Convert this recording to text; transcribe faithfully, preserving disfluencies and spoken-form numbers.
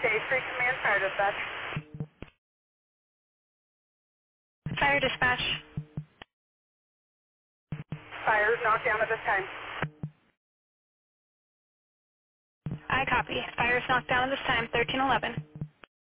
Stage three Command Fire Dispatch. Fire dispatch. Fire is knocked down at this time. I copy. Fire is knocked down this time, thirteen eleven.